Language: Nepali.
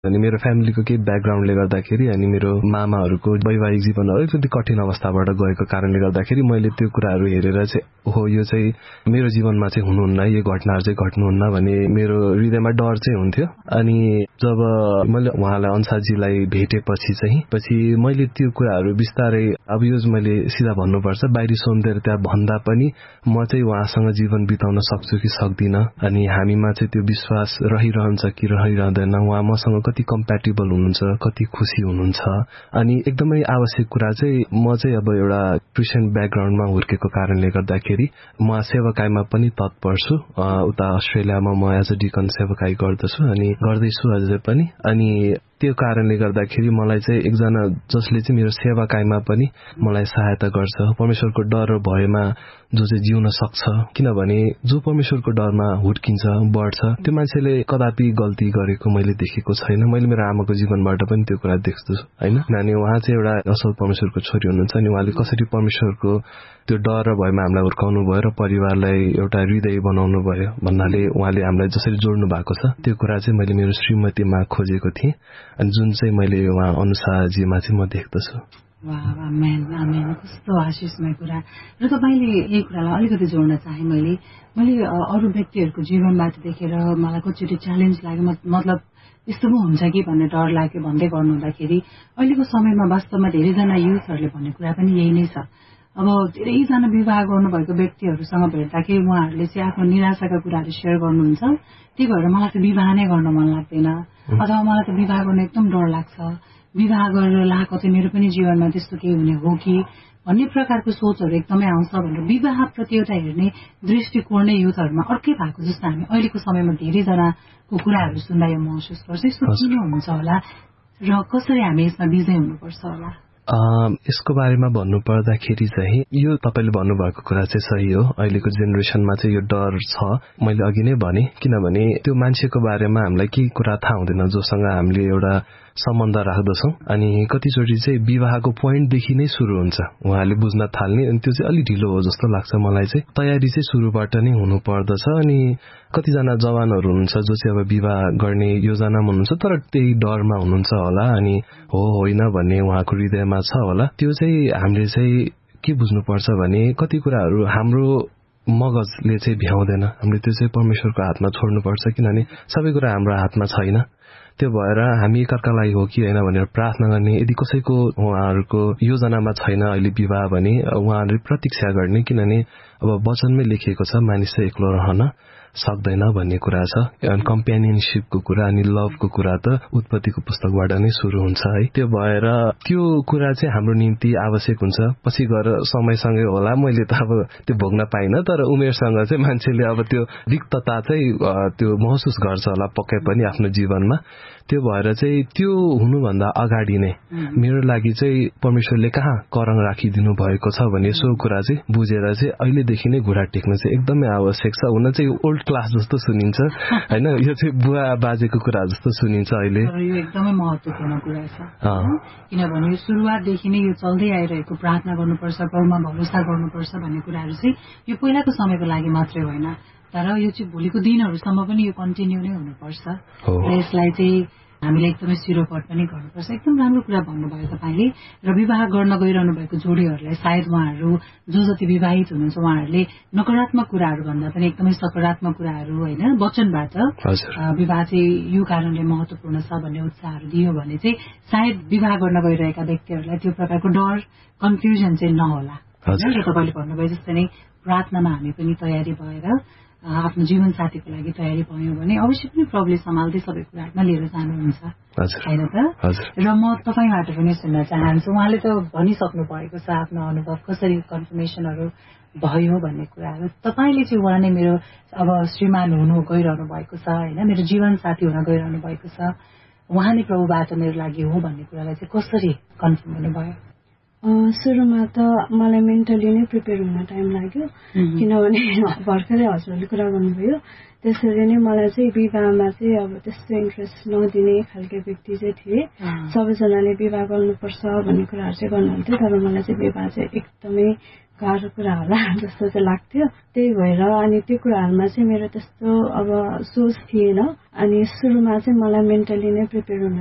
अनि मेरो फ्यामिलीको केही ब्याकग्राउन्डले गर्दाखेरि अनि मेरो मामाहरूको वैवाहिक जीवनहरू अलिकति कठिन अवस्थाबाट गएको कारणले गर्दाखेरि मैले त्यो कुराहरू हेरेर चाहिँ हो यो चाहिँ मेरो जीवनमा चाहिँ हुनुहुन्न, यो घटनाहरू चाहिँ घट्नुहुन्न भन्ने मेरो हृदयमा डर चाहिँ हुन्थ्यो। अनि जब मैले उहाँलाई अन्साजीलाई भेटेपछि पछि मैले त्यो कुराहरू बिस्तारै अब यो मैले सिधा भन्नुपर्छ बाहिरी सौन्दर्यता भन्दा पनि म चाहिँ उहाँसँग जीवन बिताउन सक्छु कि सक्दिनँ, अनि हामीमा चाहिँ त्यो विश्वास रहिरहन्छ कि रहिरहँदैन, उहाँ मसँग कति कम्प्याटेबल हुनुहुन्छ, कति खुसी हुनुहुन्छ। अनि एकदमै आवश्यक कुरा चाहिँ म चाहिँ अब एउटा क्रिस्चियन ब्याकग्राउन्डमा हुर्केको कारणले गर्दाखेरि म सेवाकाईमा पनि तत्पर छु। उता अस्ट्रेलियामा म एज अ डिकन सेवाकाई गर्दछु अनि गर्दैछु अझै पनि। अनि त्यो कारणले गर्दाखेरि मलाई चाहिँ एकजना जसले चाहिँ मेरो सेवाकाईमा पनि मलाई सहायता गर्छ, परमेश्वरको डर भएमा जो चाहिँ जिउन सक्छ। किनभने जो परमेश्वरको डरमा हुर्किन्छ, बढ्छ, त्यो मान्छेले कदापि गल्ती गरेको मैले देखेको छैन। मैले मेरो आमाको जीवनबाट पनि त्यो कुरा देख्छु हैन। नानी उहाँ चाहिँ एउटा असल परमेश्वरको छोरी हुनुहुन्छ अनि उहाँले कसरी परमेश्वरको त्यो डर भएमा हामीलाई हुर्काउनु भयो र परिवारलाई एउटा हृदय बनाउनु भयो भन्नाले उहाँले हामीलाई जसरी जोड्नु भएको छ त्यो कुरा चाहिँ मैले मेरो श्रीमतीमा खोजेको थिएँ अनि जुन चाहिँ मैले उहाँ अनुसाजीमा चाहिँ म देख्दछु। आमेन। कस्तो आशिषमय कुरा। र तपाईले यही कुरालाई अलिकति जोड्न चाहे। मैले अरू व्यक्तिहरूको जीवनबाट देखेर मलाई कतिचोटि च्यालेन्ज लाग्यो, मतलब यस्तो पो हुन्छ कि भन्ने डर लाग्यो भन्दै गर्नुहुँदाखेरि अहिलेको समयमा वास्तवमा धेरैजना युथहरूले भन्ने कुरा पनि यही नै छ। अब धेरैजना विवाह गर्नुभएको व्यक्तिहरूसँग भेट्दाखेरि उहाँहरूले चाहिँ आफ्नो निराशाका कुराहरू सेयर गर्नुहुन्छ। त्यही भएर मलाई त विवाह नै गर्न मन लाग्दैन, अथवा मलाई त विवाह गर्न एकदम डर लाग्छ, विवाह गरेर ला कतै मेरो पनि जीवनमा त्यस्तो केही हुने हो कि भन्ने प्रकारको सोचहरू एकदमै आउँछ भनेर विवाहप्रति एउटा हेर्ने दृष्टिकोण नै युथहरूमा अर्कै भएको जस्तो हामी अहिलेको समयमा धेरैजनाको कुराहरू सुन्दा यो महसुस गर्छ। यस्तो किन हुन्छ होला र कसरी हामी यसमा विजय हुनुपर्छ होला? यसको बारेमा भन्नु पर्दाखेरि चाहिँ यो तपाईले भन्नुभएको कुरा चाहिँ सही हो। अहिलेको जेनेरेसनमा चाहिँ यो डर छ, मैले अघि नै भने। किनभने त्यो मान्छेको बारेमा हामीलाई केही कुरा थाहा हुँदैन जोसँग हामीले एउटा सम्बन्ध राख्दछौँ अनि कतिचोटि चाहिँ विवाहको पोइन्टदेखि नै सुरु हुन्छ उहाँले बुझ्न थाल्ने। अनि त्यो चाहिँ अलि ढिलो हो जस्तो लाग्छ मलाई चाहिँ। तयारी चाहिँ सुरुबाट नै हुनु पर्दछ। अनि कतिजना जवानहरू हुनुहुन्छ जो चाहिँ अब विवाह गर्ने योजनामा हुनुहुन्छ तर त्यही डरमा हुनुहुन्छ होला अनि होइन भन्ने उहाँको हृदयमा छ होला। त्यो चाहिँ हामीले चाहिँ के बुझ्नुपर्छ भने कति कुराहरू हाम्रो मगजले चाहिँ भ्याउँदैन, हामीले त्यो चाहिँ परमेश्वरको हातमा छोड्नुपर्छ। किनभने सबै कुरा हाम्रो हातमा छैन। त्यो भएर हामी एकअर्कालाई हो कि होइन भनेर प्रार्थना गर्ने। यदि कसैको उहाँहरूको योजनामा छैन अहिले विवाह भने उहाँहरूले प्रतीक्षा गर्ने, किनभने अब वचनमै लेखिएको छ मानिस चाहिँ एक्लो रहन सक्दैन भन्ने कुरा छ। अनि कम्पेनियनशिपको कुरा अनि लभको कुरा त उत्पत्तिको पुस्तकबाट नै सुरु हुन्छ है। त्यो भएर त्यो कुरा चाहिँ हाम्रो निम्ति आवश्यक हुन्छ। पछि गएर समयसँगै होला, मैले त अब त्यो भोग्न पाइनँ, तर उमेरसँग चाहिँ मान्छेले अब त्यो रिक्तता चाहिँ त्यो महसुस गर्छ होला पक्कै पनि आफ्नो जीवनमा। त्यो भएर चाहिँ त्यो हुनुभन्दा अगाडि नै मेरो लागि चाहिँ परमेश्वरले कहाँ करङ राखिदिनु भएको छ भने सो कुरा चाहिँ बुझेर चाहिँ अहिलेदेखि नै घुँडा टेक्न चाहिँ एकदमै आवश्यक छ। हुन चाहिँ ओल्ड क्लास जस्तो सुनिन्छ हैन, यो चाहिँ बुवा बाजेको कुरा जस्तो सुनिन्छ अहिले। यो एकदमै महत्त्वपूर्ण कुरा छ, किनभने सुरुवातदेखि नै यो चल्दै आइरहेको प्रार्थना गर्नुपर्छ, प्रभुमा भरोसा गर्नुपर्छ भन्ने कुराहरू चाहिँ यो पहिलाको समयको लागि मात्रै होइन, तर यो चाहिँ भोलिको दिनहरूसम्म पनि यो कन्टिन्यू नै हुनुपर्छ। यसलाई चाहिँ हामीले एकदमै सिरोपट पनि गर्नुपर्छ। एकदम राम्रो कुरा भन्नुभयो तपाईँले। र विवाह गर्न गइरहनु भएको जोडीहरूलाई सायद उहाँहरू जो जति विवाहित हुनुहुन्छ उहाँहरूले नकारात्मक कुराहरू भन्दा पनि एकदमै सकारात्मक कुराहरू होइन वचनबाट विवाह चाहिँ यो कारणले महत्त्वपूर्ण छ भन्ने उत्साहहरू दियो भने चाहिँ सायद विवाह गर्न गइरहेका व्यक्तिहरूलाई त्यो प्रकारको डर कन्फ्युजन चाहिँ नहोला। र तपाईँले भन्नुभयो जस्तै नै प्रार्थनामा हामी पनि तयारी भएर आफ्नो जीवन साथीको लागि तयारी भयो भने अवश्य पनि प्रभुले सम्हाल्दै सबै कुराहरूमा लिएर जानुहुन्छ होइन त। र म तपाईँबाट पनि सुन्न चाहन्छु, उहाँले त भनिसक्नु भएको छ आफ्नो अनुभव कसरी कन्फर्मेसनहरू भयो भन्ने कुराहरू। तपाईँले चाहिँ उहाँ नै मेरो अब श्रीमान हुनु गइरहनु भएको छ होइन, मेरो जीवन साथी हुन गइरहनु भएको छ, उहाँ नै प्रभुबाट मेरो लागि हो भन्ने कुरालाई चाहिँ कसरी कन्फर्म हुनुभयो? सुरुमा त मलाई मेन्टली नै प्रिपेयर हुन टाइम लाग्यो, किनभने भर्खरै हजुरले कुरा गर्नुभयो त्यसरी नै मलाई चाहिँ विवाहमा चाहिँ अब त्यस्तो इन्ट्रेस्ट नदिने खालको व्यक्ति चाहिँ थिए। सबैजनाले विवाह गर्नुपर्छ भन्ने कुराहरू चाहिँ गर्नुहुन्थ्यो, तर मलाई चाहिँ विवाह चाहिँ एकदमै गाह्रो कुरा होला जस्तो चाहिँ लाग्थ्यो। त्यही भएर अनि त्यो कुराहरूमा चाहिँ मेरो त्यस्तो अब सोच थिएन। अनि सुरुमा चाहिँ मलाई मेन्टली नै प्रिपेयर हुन